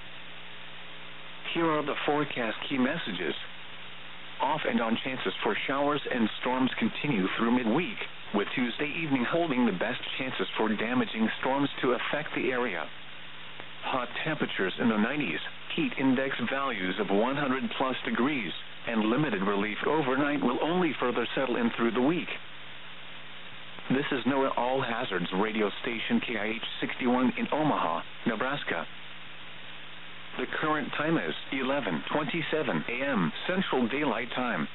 Here are the forecast key messages. Off and on chances for showers and storms continue through midweek, with Tuesday evening holding the best chances for damaging storms to affect the area. Hot temperatures in the nineties, heat index values of one hundred plus degrees, and limited relief overnight will only further settle in through the week. This is NOAA All Hazards radio station K I H sixty-one in Omaha, Nebraska. The current time is eleven twenty-seven a.m. Central Daylight Time.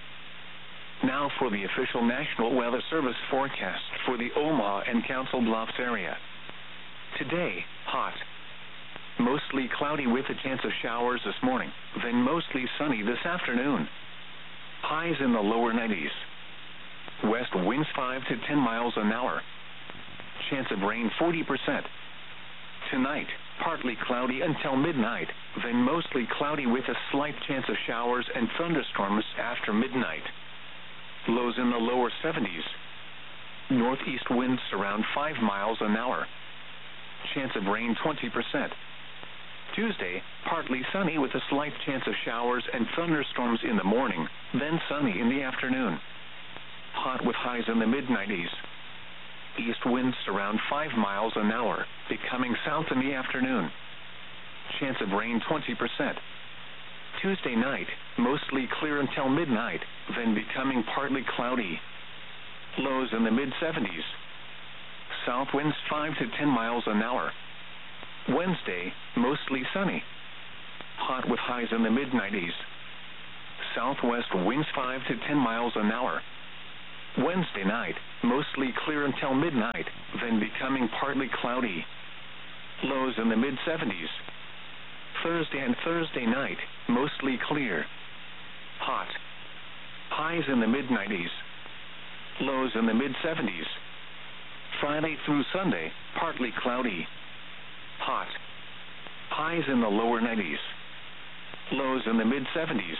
Now for the official National Weather Service forecast for the Omaha and Council Bluffs area. Today, hot. Mostly cloudy with a chance of showers this morning, then mostly sunny this afternoon. Highs in the lower nineties. West winds five to ten miles an hour. Chance of rain forty percent. Tonight, partly cloudy until midnight, then mostly cloudy with a slight chance of showers and thunderstorms after midnight. Lows in the lower seventies. Northeast winds around five miles an hour. Chance of rain twenty percent. Tuesday, partly sunny with a slight chance of showers and thunderstorms in the morning, then sunny in the afternoon. Hot with highs in the mid nineties. East winds around five miles an hour, becoming south in the afternoon. Chance of rain twenty percent. Tuesday night, mostly clear until midnight, then becoming partly cloudy. Lows in the mid seventies. South winds five to ten miles an hour. Wednesday, mostly sunny. Hot with highs in the mid nineties. Southwest winds five to ten miles an hour. Wednesday night, mostly clear until midnight, then becoming partly cloudy. Lows in the mid seventies. Thursday and Thursday night, mostly clear. Hot. Highs in the mid nineties. Lows in the mid seventies. Friday through Sunday, partly cloudy. Hot. Highs in the lower nineties. Lows in the mid seventies.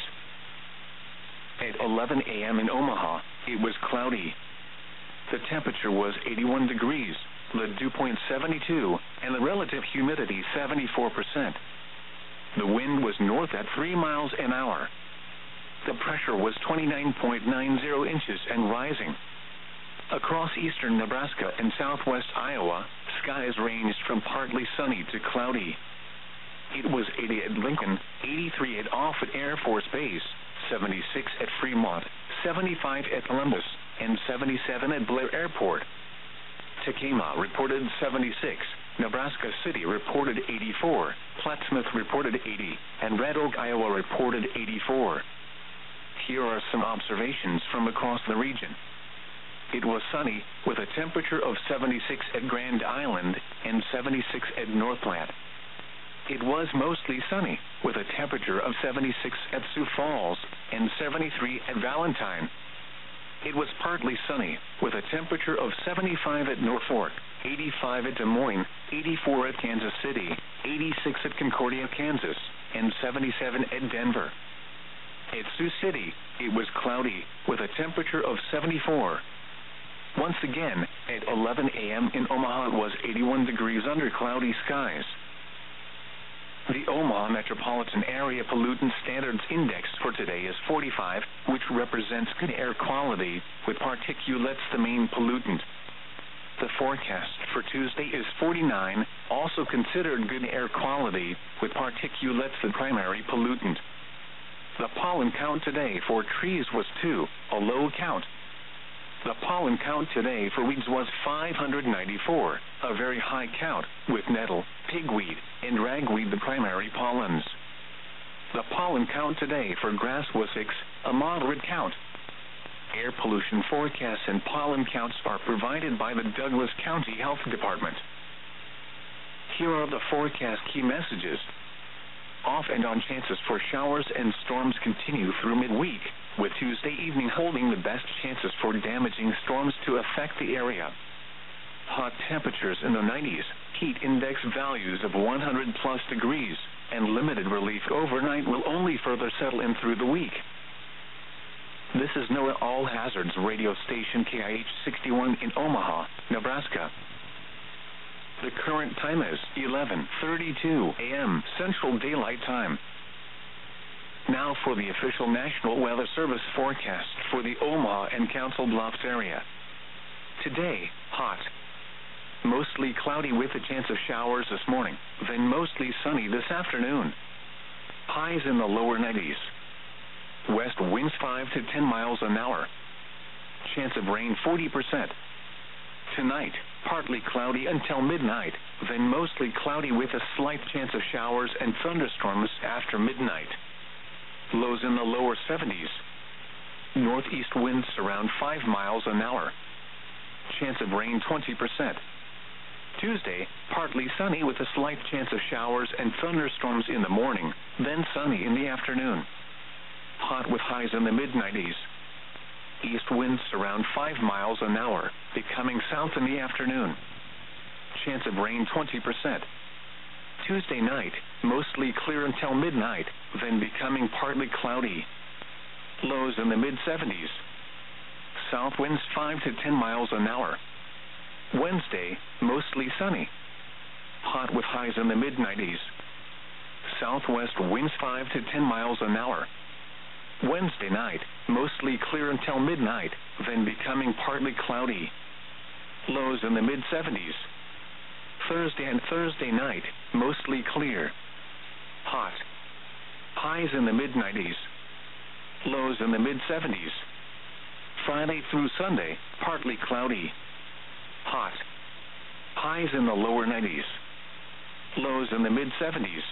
At eleven a.m. in Omaha, it was cloudy. The temperature was eighty-one degrees, the dew point seventy-two, and the relative humidity seventy-four percent. The wind was north at three miles an hour. The pressure was twenty-nine point nine zero inches and rising. Across eastern Nebraska and southwest Iowa, skies ranged from partly sunny to cloudy. It was eighty at Lincoln, eighty-three at Offutt Air Force Base, seventy-six at Fremont, seventy-five at Columbus, and seventy-seven at Blair Airport. Tekamah reported seventy-six, Nebraska City reported eighty-four, Plattsmouth reported eighty, and Red Oak, Iowa reported eighty-four. Here are some observations from across the region. It was sunny, with a temperature of seventy-six at Grand Island and seventy-six at Northland. It was mostly sunny, with a temperature of seventy-six at Sioux Falls and seventy-three at Valentine. It was partly sunny, with a temperature of seventy-five at Norfolk, eighty-five at Des Moines, eighty-four at Kansas City, eighty-six at Concordia, Kansas, and seventy-seven at Denver. At Sioux City, it was cloudy, with a temperature of seventy-four. Once again, at eleven a.m. in Omaha, it was eighty-one degrees under cloudy skies. The Omaha Metropolitan Area Pollutant Standards Index for today is forty-five, which represents good air quality, with particulates the main pollutant. The forecast for Tuesday is forty-nine, also considered good air quality, with particulates the primary pollutant. The pollen count today for trees was two, a low count. The pollen count today for weeds was five hundred ninety-four, a very high count, with nettle, pigweed, and ragweed the primary pollens. The pollen count today for grass was six, a moderate count. Air pollution forecasts and pollen counts are provided by the Douglas County Health Department. Here are the forecast key messages. Off and on chances for showers and storms continue through midweek, with Tuesday evening holding the best chances for damaging storms to affect the area. Hot temperatures in the nineties, heat index values of one hundred plus degrees, and limited relief overnight will only further settle in through the week. This is NOAA All Hazards radio station K I H sixty-one in Omaha, Nebraska. The current time is eleven thirty-two a.m. Central Daylight Time. Now for the official National Weather Service forecast for the Omaha and Council Bluffs area. Today, hot. Mostly cloudy with a chance of showers this morning, then mostly sunny this afternoon. Highs in the lower nineties. West winds five to ten miles an hour. Chance of rain forty percent. Tonight, partly cloudy until midnight, then mostly cloudy with a slight chance of showers and thunderstorms after midnight. Lows in the lower seventies. Northeast winds around five miles an hour. Chance of rain twenty percent. Tuesday, partly sunny with a slight chance of showers and thunderstorms in the morning, then sunny in the afternoon. Hot with highs in the mid nineties. East winds around five miles an hour, becoming south in the afternoon. Chance of rain twenty percent. Tuesday night, mostly clear until midnight, then becoming partly cloudy. Lows in the mid seventies. South winds five to ten miles an hour. Wednesday, mostly sunny. Hot with highs in the mid nineties. Southwest winds five to ten miles an hour. Wednesday night, mostly clear until midnight, then becoming partly cloudy. Lows in the mid seventies. Thursday and Thursday night, mostly clear. Hot. Highs in the mid nineties. Lows in the mid seventies. Friday through Sunday, partly cloudy. Hot. highs in the lower nineties, lows in the mid seventies.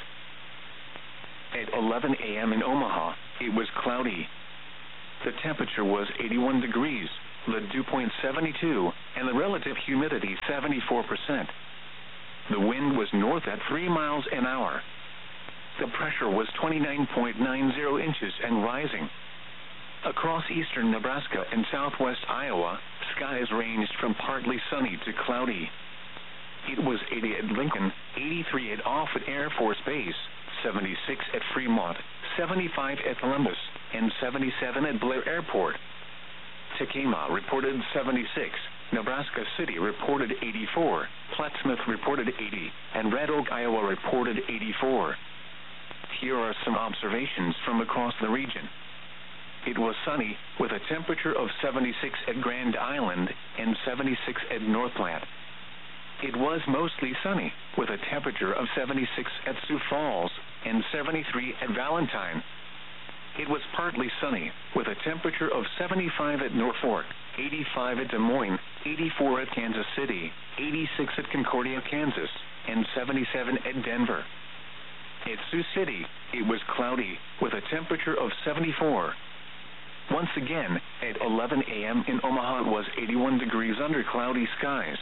At eleven a.m. in Omaha, it was cloudy. The temperature was eighty-one degrees, the dew point seventy-two, and the relative humidity seventy-four percent. The wind was north at three miles an hour. The pressure was twenty-nine point nine zero inches and rising. Across eastern Nebraska and southwest Iowa, skies ranged from partly sunny to cloudy. It was eighty at Lincoln, eighty-three at Offutt Air Force Base, seventy-six at Fremont, seventy-five at Columbus, and seventy-seven at Blair Airport. Tekema reported seventy-six, Nebraska City reported eighty-four, Plattsmouth reported eighty, and Red Oak, Iowa reported eighty-four. Here are some observations from across the region. It was sunny, with a temperature of seventy-six at Grand Island and seventy-six at North Platte. It was mostly sunny, with a temperature of seventy-six at Sioux Falls and seventy-three at Valentine. It was partly sunny, with a temperature of seventy-five at Norfolk, eighty-five at Des Moines, eighty-four at Kansas City, eighty-six at Concordia, Kansas, and seventy-seven at Denver. At Sioux City, it was cloudy, with a temperature of seventy-four. Once again, at eleven a.m. in Omaha, it was eighty-one degrees under cloudy skies.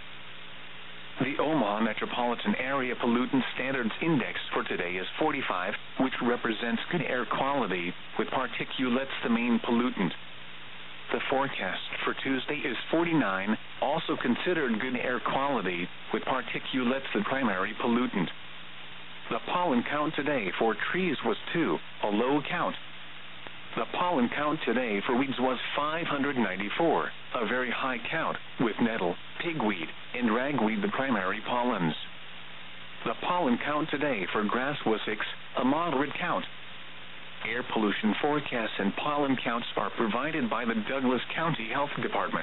The Omaha Metropolitan Area Pollutant Standards Index for today is forty-five, which represents good air quality, with particulates the main pollutant. The forecast for Tuesday is forty-nine, also considered good air quality, with particulates the primary pollutant. The pollen count today for trees was two, a low count. The pollen count today for weeds was five hundred ninety-four, a very high count, with nettle, pigweed, and ragweed the primary pollens. The pollen count today for grass was six, a moderate count. Air pollution forecasts and pollen counts are provided by the Douglas County Health Department.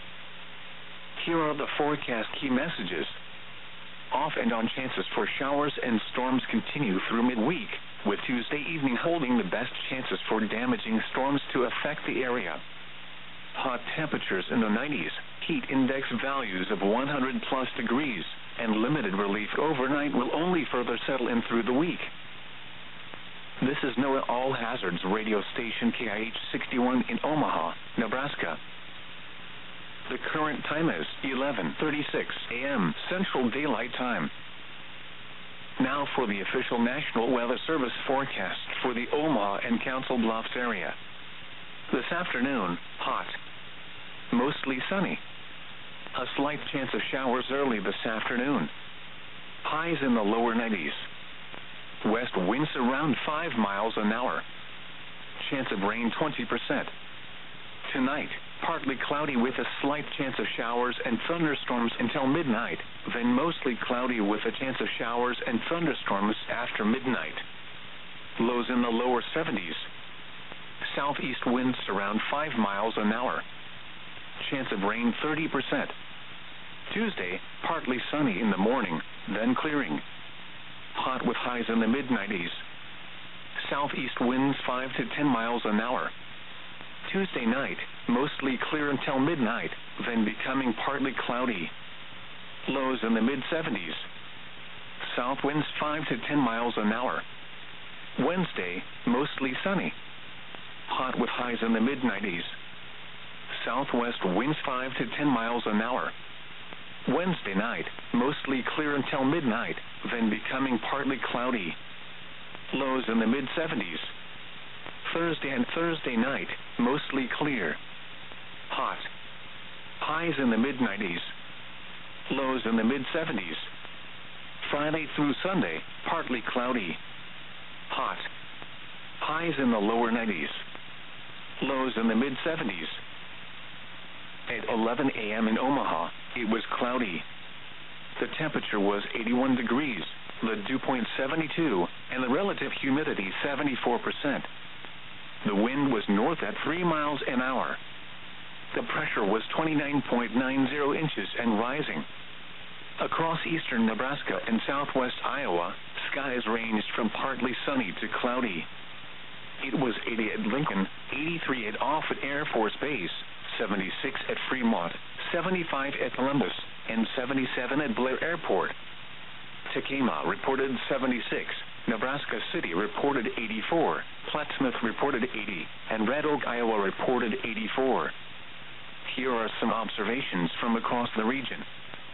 Here are the forecast key messages. Off and on chances for showers and storms continue through midweek, with Tuesday evening holding the best chances for damaging storms to affect the area. Hot temperatures in the nineties, heat index values of one hundred plus degrees, and limited relief overnight will only further settle in through the week. This is NOAA All Hazards radio station K I H sixty-one in Omaha, Nebraska. The current time is eleven thirty-six a.m. Central Daylight Time. Now for the official National Weather Service forecast for the Omaha and Council Bluffs area. This afternoon, hot. Mostly sunny. A slight chance of showers early this afternoon. Highs in the lower nineties. West winds around five miles an hour. Chance of rain twenty percent. Tonight, partly cloudy with a slight chance of showers and thunderstorms until midnight, then mostly cloudy with a chance of showers and thunderstorms after midnight. Lows in the lower seventies. Southeast winds around five miles an hour. Chance of rain thirty percent. Tuesday, partly sunny in the morning, then clearing. Hot with highs in the mid nineties. Southeast winds five to ten miles an hour. Tuesday night, mostly clear until midnight, then becoming partly cloudy. Lows in the mid seventies. South winds five to ten miles an hour. Wednesday, mostly sunny. Hot with highs in the mid nineties. Southwest winds five to ten miles an hour. Wednesday night, mostly clear until midnight, then becoming partly cloudy. Lows in the mid seventies. Thursday and Thursday night, mostly clear. Hot. Highs in the mid nineties. Lows in the mid seventies. Friday through Sunday, partly cloudy. Hot. Highs in the lower nineties. Lows in the mid seventies. At eleven a.m. in Omaha, it was cloudy. The temperature was eighty-one degrees, the dew point seventy-two, and the relative humidity seventy-four percent. The wind was north at three miles an hour. The pressure was twenty-nine point nine zero inches and rising. Across eastern Nebraska and southwest Iowa, skies ranged from partly sunny to cloudy. It was eighty at Lincoln, eighty-three at Offutt Air Force Base, seventy-six at Fremont, seventy-five at Columbus, and seventy-seven at Blair Airport. Tekamah reported seventy-six, Nebraska City reported eighty-four, Plattsmouth reported eighty, and Red Oak, Iowa reported eighty-four. Here are some observations from across the region.